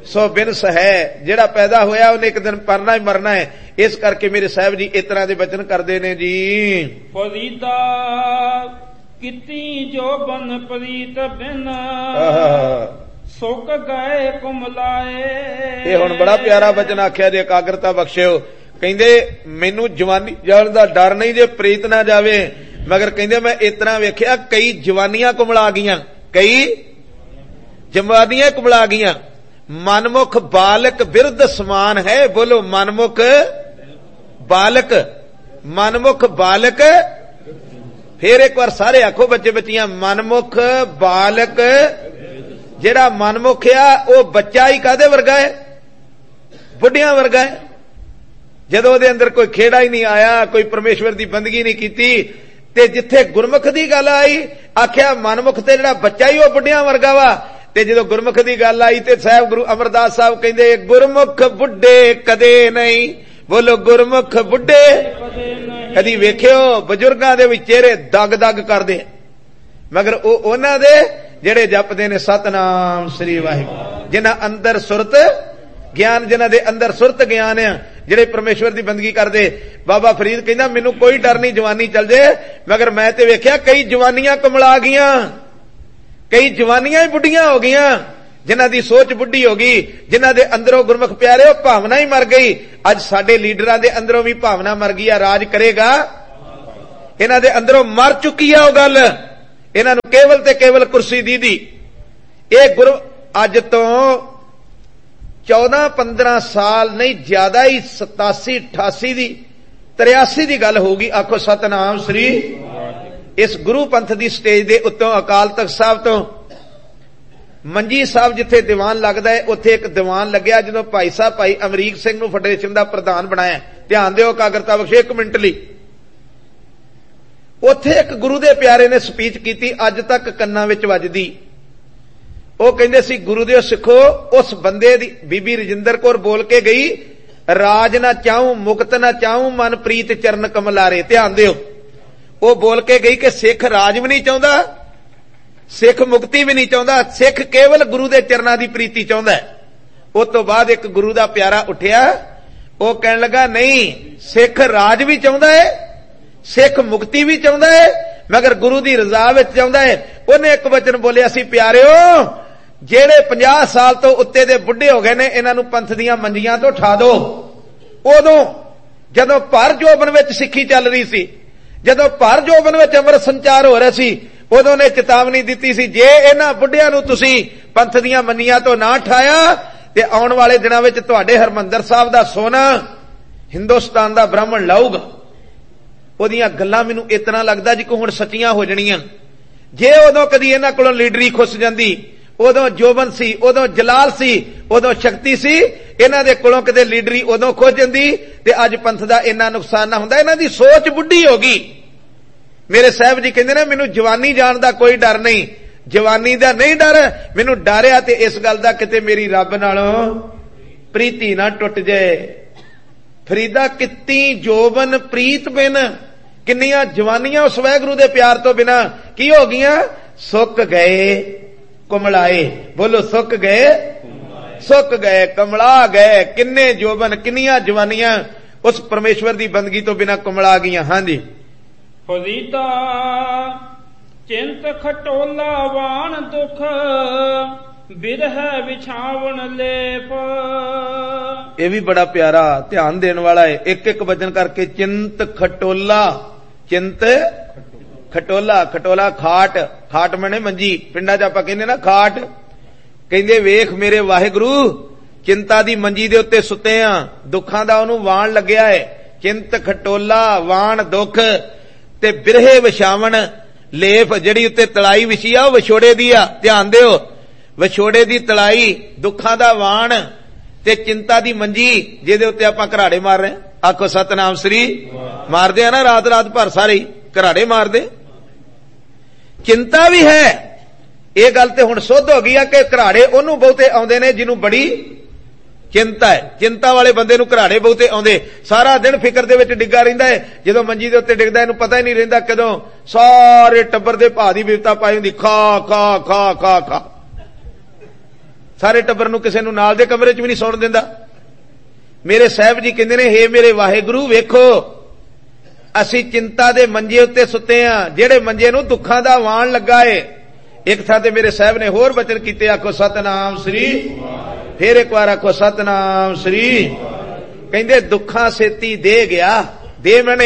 सो बिनस है, जिहड़ा पैदा होया उन्हें एक दिन मरना ही मरना है। इस करके मेरे साहब जी इस तरह के वचन करते ने जी। फरीदा किती जो बन प्रीत बिन सुक गए कुमलाए। ये हुण बड़ा प्यारा वचन आख्या जे, एकाग्रता बख्शिओ। कहंदे मैनू जवानी जाण दा डर नहीं जे प्रीत ना जावे, मगर कहंदे मैं इस तरह वेख्या कई जवानियां कुमला गईयां, कई जवानियां कुमला गईयां। मनमुख बालक बिरध समान है, बोलो मनमुख बालक, मनमुख बालक। फिर एक बार सारे आखो बच्चे बच्चियां, मनमुख बालक। जेड़ा मनमुख आ वो बच्चा ही कादे वर्गा है, बुढ़ियां वर्गा है। जदों दे अंदर कोई खेड़ा ही नहीं आया, कोई परमेश्वर की बंदगी नहीं की, ते जिथे गुरमुख की गल आई आख्या मनमुख ते जेड़ा बच्चा ही वो बुढ़ियां वर्गा वा। ते जदों गुरमुख की गल आई ते साहब गुरु अमरदास साहब कहंदे गुरमुख बुढ़े कदे नहीं, बोलो गुरमुख बुढ़े कदी वेखियो बजुर्गां दे विच चेहरे दग दग करदे, मगर उन्हां दे जेड़े जपदे ने सतनाम श्री वाहिगुरू, जिन्हां अंदर सुरत ज्ञान, जिन्हां दे अंदर सुरत ज्ञान है, जेड़े परमेश्वर की बंदगी करदे। बाबा फरीद कहंदा मैनू कोई डर नहीं जवानी चल जाए, मगर मैं ते वेख्या कई जवानियां कमला गईयां, कई जवानियां ही बुढ़ियां हो गईयां, जिन्हां दी सोच बुढ़ी हो गई, जिन्हां दे अंदरों गुरमुख प्यारे वो भावना ही मर गई। अज साडे लीडरां दे अंदरों भी भावना मर गई है, राज करेगा इन्हां दे अंदरों मर चुकी है वो गल। इन्हां नूं केवल ते केवल कुर्सी दी ये गुरु अज तो 14-15 साल नहीं ज्यादा ही 87-88 दी 83 दी गल होगी। आखो सतनाम श्री। इस गुरु पंथ दी स्टेज दे उत्तों अकाल तख्त साहब तो मंजी साहब जिथे दीवान लगदा है उत्थे एक दीवान लग्या, जदों भाई साहब भाई अमरीक सिंह नूं फेडरेशन दा प्रधान बनाया। ध्यान दिओ एकाग्रता बख्शो 1 मिनट लई। उत्थे एक गुरु दे प्यारे ने स्पीच कीती, अज तक कन्नां विच वजदी। ਉਹ ਕਹਿੰਦੇ ਸੀ ਗੁਰੂ ਦੇ ਸਿੱਖੋ, ਉਸ ਬੰਦੇ ਦੀ ਬੀਬੀ ਰਜਿੰਦਰ ਕੌਰ ਬੋਲ ਕੇ ਗਈ, ਰਾਜ ਨਾ ਚਾਹੂੰ ਮੁਕਤ ਨਾ ਚਾਹੂੰ ਮਨ ਪ੍ਰੀਤ ਚਰਨ ਕਮਲਾਰੇ। ਧਿਆਨ ਦਿਓ, ਉਹ ਬੋਲ ਕੇ ਗਈ ਕਿ ਸਿੱਖ ਰਾਜ ਵੀ ਨਹੀਂ ਚਾਹੁੰਦਾ, ਸਿੱਖ ਮੁਕਤੀ ਵੀ ਨਹੀਂ ਚਾਹੁੰਦਾ, ਸਿੱਖ ਕੇਵਲ ਗੁਰੂ ਦੇ ਚਰਨਾਂ ਦੀ ਪ੍ਰੀਤੀ ਚਾਹੁੰਦਾ ਹੈ। ਉਸ ਤੋਂ ਬਾਅਦ ਇੱਕ ਗੁਰੂ ਦਾ ਪਿਆਰਾ ਉੱਠਿਆ, ਉਹ ਕਹਿਣ ਲੱਗਾ ਨਹੀਂ, ਸਿੱਖ ਰਾਜ ਵੀ ਚਾਹੁੰਦਾ ਹੈ, ਸਿੱਖ ਮੁਕਤੀ ਵੀ ਚਾਹੁੰਦਾ ਹੈ, ਮਗਰ ਗੁਰੂ ਦੀ ਰਜ਼ਾ ਵਿੱਚ ਚਾਹੁੰਦਾ ਹੈ। ਉਹਨੇ ਇੱਕ ਵਚਨ ਬੋਲਿਆ ਸੀ, ਪਿਆਰਿਓ ਜਿਹੜੇ 50 ਸਾਲ ਤੋਂ ਉੱਤੇ ਦੇ ਬੁੱਢੇ ਹੋ ਗਏ ਨੇ, ਇਹਨਾਂ ਨੂੰ ਪੰਥ ਦੀਆਂ ਮੰਜੀਆਂ ਤੋਂ ਉਠਾ ਦਿਓ। ਉਦੋਂ ਜਦੋਂ ਭਰ ਜੋਬਨ ਵਿੱਚ ਸਿੱਖੀ ਚੱਲ ਰਹੀ ਸੀ, ਜਦੋਂ ਭਰ ਜੋਬਨ ਵਿੱਚ ਅੰਮ੍ਰਿਤ ਸੰਚਾਰ ਹੋ ਰਿਹਾ ਸੀ, ਉਦੋਂ ਨੇ ਚੇਤਾਵਨੀ ਦਿੱਤੀ ਸੀ, ਜੇ ਇਹਨਾਂ ਬੁੱਢਿਆਂ ਨੂੰ ਤੁਸੀਂ ਪੰਥ ਦੀਆਂ ਮੰਜੀਆਂ ਤੋਂ ਨਾ ਉਠਾਇਆ ਤੇ ਆਉਣ ਵਾਲੇ ਦਿਨਾਂ ਵਿੱਚ ਤੁਹਾਡੇ ਹਰਮੰਦਰ ਸਾਹਿਬ ਦਾ ਸੋਨਾ ਹਿੰਦੁਸਤਾਨ ਦਾ ਬ੍ਰਾਹਮਣ ਲਾਊਗਾ। ਉਹਦੀਆਂ ਗੱਲਾਂ ਮੈਨੂੰ ਇਤਨਾ ਲੱਗਦਾ ਜੀ ਕਿ ਹੁਣ ਸੱਚੀਆਂ ਹੋ ਜਾਣੀਆਂ। ਜੇ ਉਦੋਂ ਕਦੀ ਇਹਨਾਂ ਕੋਲੋਂ ਲੀਡਰੀ ਖੁੱਸ ਜਾਂਦੀ, ਉਦੋਂ ਜੋਬਨ ਸੀ, ਉਦੋਂ ਜਲਾਲ ਸੀ, ਉਦੋਂ ਸ਼ਕਤੀ ਸੀ, ਇਹਨਾਂ ਦੇ ਕੋਲੋਂ ਕਿਤੇ ਲੀਡਰੀ ਉਦੋਂ ਖੁੱਸ ਜਾਂਦੀ ਤੇ ਅੱਜ ਪੰਥ ਦਾ ਇੰਨਾ ਨੁਕਸਾਨ ਨਾ ਹੁੰਦਾ। ਇਹਨਾਂ ਦੀ ਸੋਚ ਬੁੱਢੀ ਹੋ ਗਈ। ਮੇਰੇ ਸਾਹਿਬ ਜੀ ਕਹਿੰਦੇ ਨੇ ਮੈਨੂੰ ਜਵਾਨੀ ਜਾਣ ਦਾ ਕੋਈ ਡਰ ਨਹੀਂ, ਜਵਾਨੀ ਦਾ ਨਹੀਂ ਡਰ, ਮੈਨੂੰ ਡਰ ਆ ਤੇ ਇਸ ਗੱਲ ਦਾ ਕਿਤੇ ਮੇਰੀ ਰੱਬ ਨਾਲੋਂ ਪ੍ਰੀਤੀ ਨਾ ਟੁੱਟ ਜਾਏ। ਫਰੀਦਾ ਕਿਤੀ ਜੋਬਨ ਪ੍ਰੀਤ ਬਿਨ, ਕਿੰਨੀਆਂ ਜਵਾਨੀਆਂ ਉਸ ਵਾਹਿਗੁਰੂ ਦੇ ਪਿਆਰ ਤੋਂ ਬਿਨਾ ਕੀ ਹੋ ਗਈਆਂ, ਸੁੱਕ ਗਏ ਕੁਮਲਾਏ। ਬੋਲੋ ਸੁੱਕ ਗਏ, ਸੁੱਕ ਗਏ, ਕਮਲਾ ਗਏ। ਕਿੰਨੇ ਜੋਬਨ, ਕਿੰਨੀਆਂ ਜਵਾਨੀਆਂ ਉਸ ਪਰਮੇਸ਼ਵਰ ਦੀ ਬੰਦਗੀ ਤੋਂ ਬਿਨਾ ਕੁਮਲਾ ਗਈਆਂ। ਹਾਂਜੀ। ਫਰੀਦਾ ਚਿੰਤ ਖਟੋਲਾ ਵਾਣ ਦੁਖ ਬਿਰਹਿ ਵਿਛਾਵਣ ਲੇਪ। ਇਹ ਵੀ ਬੜਾ ਪਿਆਰਾ ਧਿਆਨ ਦੇਣ ਵਾਲਾ ਹੈ। ਇੱਕ ਇੱਕ ਵਚਨ ਕਰਕੇ ਚਿੰਤ ਖਟੋਲਾ, ਚਿੰਤ ਖਟੋਲਾ, ਖਟੋਲਾ ਖਾਟ, ਖਾਟ ਮਨੇ ਮੰਜੀ, ਪਿੰਡਾਂ 'ਚ ਆਪਾਂ ਕਹਿੰਦੇ ਨਾ ਖਾਟ। ਕਹਿੰਦੇ ਵੇਖ ਮੇਰੇ ਵਾਹਿਗੁਰੂ ਚਿੰਤਾ ਦੀ ਮੰਜੀ ਦੇ ਉੱਤੇ ਸੁੱਤੇ ਆ, ਦੁੱਖਾਂ ਦਾ ਉਹਨੂੰ ਵਾਣ ਲੱਗਿਆ ਹੈ। ਚਿੰਤ ਖਟੋਲਾ ਵਾਣ ਦੁੱਖ ਤੇ ਬਿਰਹੇ ਵਿਛਾਵਣ ਲੇਪ, ਜਿਹੜੀ ਉੱਤੇ ਤਲਾਈ ਵਿਛੀ ਆ ਉਹ ਵਿਛੋੜੇ ਦੀ ਆ। ਧਿਆਨ ਦਿਓ, ਵਿਛੋੜੇ ਦੀ ਤਲਾਈ, ਦੁੱਖਾਂ ਦਾ ਵਾਣ ਤੇ ਚਿੰਤਾ ਦੀ ਮੰਜੀ ਜਿਹਦੇ ਉੱਤੇ ਆਪਾਂ ਘਰਾੜੇ ਮਾਰ ਰਹੇ। ਆਖੋ ਸਤਨਾਮ ਸ੍ਰੀ। ਮਾਰਦੇ ਆ ਨਾ ਰਾਤ ਰਾਤ ਭਰ ਸਾਰੇ ਘਰਾੜੇ ਮਾਰਦੇ। ਚਿੰਤਾ ਵੀ ਹੈ, ਇਹ ਗੱਲ ਤੇ ਹੁਣ ਸੁੱਧ ਹੋ ਗਈ ਆ ਕਿ ਘਰਾੜੇ ਉਹਨੂੰ ਬਹੁਤੇ ਆਉਂਦੇ ਨੇ ਜਿਹਨੂੰ ਬੜੀ ਚਿੰਤਾ ਹੈ। ਚਿੰਤਾ ਵਾਲੇ ਬੰਦੇ ਨੂੰ ਘਰਾੜੇ ਬਹੁਤੇ ਆਉਂਦੇ। ਸਾਰਾ ਦਿਨ ਫਿਕਰ ਦੇ ਵਿੱਚ ਡਿੱਗਾ ਰਹਿੰਦਾ ਹੈ, ਜਦੋਂ ਮੰਜੀ ਦੇ ਉੱਤੇ ਡਿੱਗਦਾ ਇਹਨੂੰ ਪਤਾ ਹੀ ਨਹੀਂ ਰਹਿੰਦਾ ਕਦੋਂ ਸਾਰੇ ਟੱਬਰ ਦੇ ਭਾ ਦੀ ਬਿਪਤਾ ਪਾਈ ਹੁੰਦੀ, ਖਾ ਖਾ ਖਾ ਖਾ ਖਾ। सारे टब्बर नूं किसे नूं नाल दे कमरे च भी नहीं सौण दिंदा। मेरे साहब जी कहंदे ने, हे मेरे वाहिगुरू वेखो असी चिंता दे मंजे उत्ते सुते हां, जेड़े मंजे नूं दुखां दा वाण लगा है। एक थां ते मेरे साहब ने होर बचन कीते, आखो सतनाम श्री, फिर एक बार आखो सतनाम श्री। कहंदे दुखां सेती दे गया, दे मने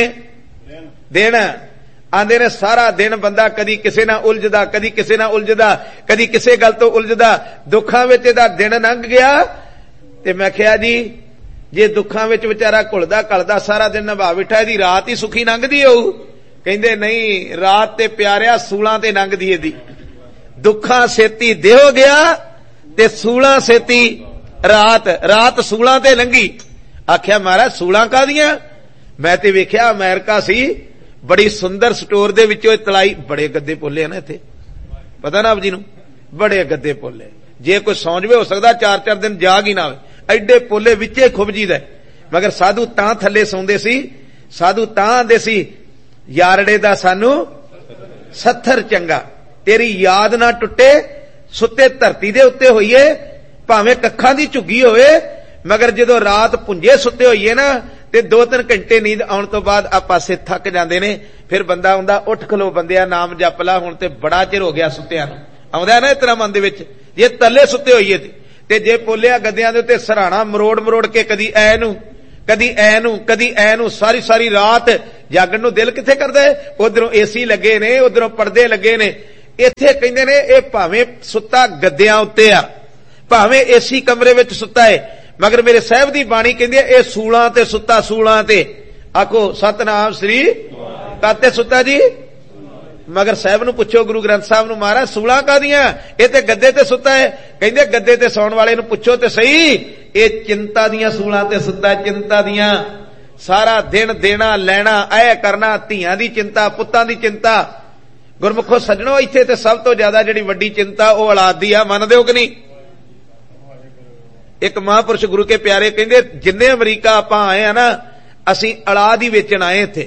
देना। आंदे ने सारा दिन बंदा कदी किसे ना उलझदा, कदी किसे ना उलझदा, कदी किसे गल तो उलझदा, दुखां विच इहदा दिन लंघ गया। ते मैं कहा जी जे दुखां विच विचारा घुलदा घलदा सारा दिन निभा बैठा, इहदी रात ही सुखी लंघदी होऊ। कहंदे नहीं, रात ते प्यारिया सूलां ते लंघदी इहदी। दुखां सेती देहो गया ते सूलां सेती रात, रात सूलां ते लंघी। आख्या महाराज सूलां कादियां? मैं ते वेख्या अमेरिका सी, बड़ी सुंदर स्टोर दे विचों तलाई, बड़े गद्दे पोले ना इत्थे, पता ना आप जी नूं, बड़े गद्दे पोले। जे कोई सौं जवे हो सकदा 4-4 दिन जाग ही ना आवे, एडे पोले विचे खुब जीदा। मगर साधु तां थल्ले सौंदे सी, साधु तां आंदे सी यारड़े दा सानू सत्थर चंगा, तेरी याद ना टुटे, सुते धरती दे उत्ते होईए, भावें कखां दी झुग्गी होवे, मगर जदों रात पुंजे सुते होईए ना ते 2-3 घंटे नींद आउण तो बाद आ पासे थक जांदे ने। फिर बंदा आउंदा, उठ खलो बंदिया नाम जप ला, हुण ते बड़ा चिर हो गया सुत्तिया नूं। आउंदा ना इतना मन दे विच, जे तले सुते होईए ते जे पोलिया गद्दियां दे उत्ते सराणा मरोड़ मरोड़ के कदी ऐ नूं कदी ऐ नूं कदी ऐ नूं, सारी सारी रात जागण नूं दिल किथे करदा है। उधरों एसी लगे ने, उधरों पर्दे लगे ने। इत्थे कहंदे ने इह भावें सुत्ता गद्दियां उत्ते आ, भावें एसी कमरे विच सुत्ता है, मगर मेरे साहब दी बाणी कहंदी है ए सूलां ते सुत्ता, सूलां ते। आखो सतनाम श्री, काते सुत्ता जी? मगर साहब नूं पुछो गुरु ग्रंथ साहब नूं, महाराज सूलां कादियां? ए ते गद्दे ते सुत्ता है। कहंदे गद्दे ते सौण वाले नूं पुछो ते सही, ए चिंता दियां सूलां ते सुत्ता, चिंता दियां। सारा दिन देना लैना, ऐ करना, धीआं दी चिंता, पुत्तां दी चिंता। गुरमुखो सज्जणो, इत्थे ते सब तो ज्यादा जिहड़ी वड्डी चिंता ओ औलाद दी आ, मनदे हो कि नहीं? एक महापुरुष गुरु के प्यारे कहंदे, जिन्ने अमरीका आपां आए आ ना, असीं औलाद ही वेचण आए इत्थे।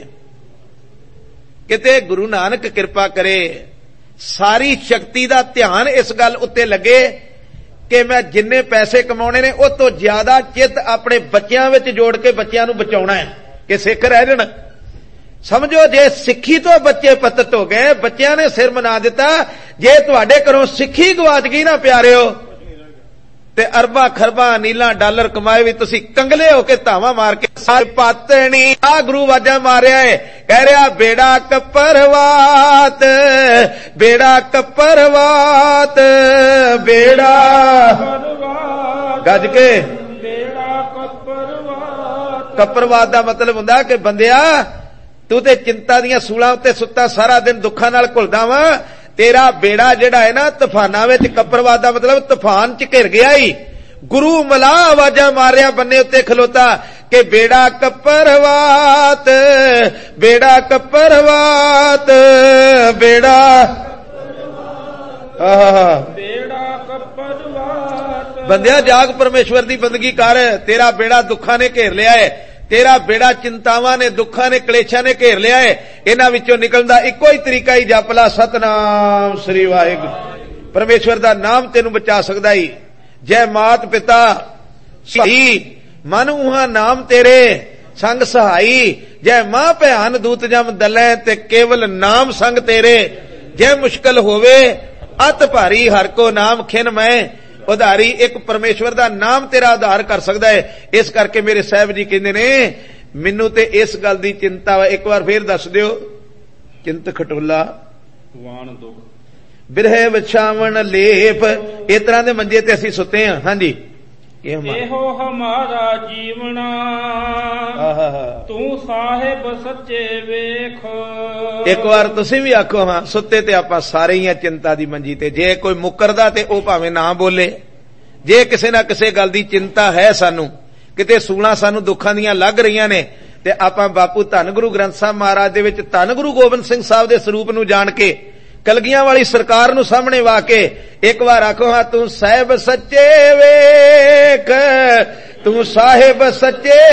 किते गुरु नानक किरपा करे सारी शक्ति दा ध्यान इस गल उत्ते लगे कि मैं जिन्ने पैसे कमाउणे ने उस तो ज्यादा चित अपने बच्चियां विच जोड़ के बच्चियां नूं बचाउणा है कि सिख रह जाण। समझो जे सिक्खी तो बच्चे पतत हो गए, बच्चियां ने सिर मना दिता। जे तुहाडे घरों सिक्खी गवाच गई ना प्यारिओ, ते अरबा खरबा नीला डॉलर कमाए भी तुसी कंगले होके धावा मार के सारे पातनी। आ गुरु वाजा मारिया है, कह रहा बेड़ा कपरवात, बेड़ा कपरवात, बेड़ा गज के बेड़ा कपरवात। कपरवात दा मतलब हुंदा कि बंदिया तू ते चिंता दियां सूलां उत्ते सुत्ता, सारा दिन दुखां नाल घुलदा वा, तेरा बेड़ा जेड़ा है ना तूफाना विच, कपरवाद दा मतलब तूफान च घिर गया ही। गुरु मला आवाजा मारिया बन्ने उत्ते खलोता कि बेड़ा कपरवात, बेड़ा कपरवात, बेड़ा बेड़ा कपरवात। बंदिया जाग परमेश्वर दी बंदगी कर, तेरा बेड़ा दुखां ने घेर लिया है, तेरा बेड़ा चिंतावां ने, दुखां ने, कलेशां ने घेर लिया है। इन्हां विचों निकलण दा इक्को ही तरीका ही जप ला, सतनाम श्री वाहिगुरू। परमेश्वर दा नाम तेनू बचा सकदा ही। जय मात पिता सही, मन उहा नाम तेरे संग सहाई। जय मां भैन दूत जम दलै, ते केवल नाम संग तेरे। जय मुश्किल होवे अत भारी, हर को नाम खिन मैं उधारी। एक परमेश्वर दा नाम तेरा उधार कर सकदा है। इस करके मेरे साहब जी कहंदे ने, मैनू ते इस गल दी चिंता वा, एक बार फिर दस दिओ। चिंत खटोला वाण दुख, बिरहे विछावण लेप, इस तरह दे मंजे ते असीं सुते हां। हां जी, एहो हमारा जीवना, तू साहिब सच्चे वेख। एक बार तुसीं भी आखो हां, सुते ते आपां सारे ही चिंता दी मंजी ते। जे कोई मुकरदा ते ओ भावें ना बोले, जे किसे ना किसे गल दी चिंता है सानू, किते सूलां सानू दुखां दियां लग रहीआं ने, ते आपां बापू धन गुरु ग्रंथ साहब महाराज दे विच धन गुरु गोबिंद सिंह साहब दे स्वरूप नू जाण के, कलगियां वाली सरकार नू सामने वा के एक बार आखो हां, तू साहिब सच्चे वेख, तू साहिब सच्चे